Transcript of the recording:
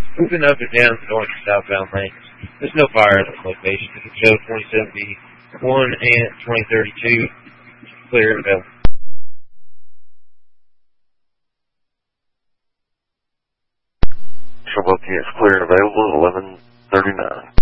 Moving up and down the north and southbound lanes. There's no fire at this location. It can show 2071 and 2032 clear and available. Show both units clear and available at 11:39.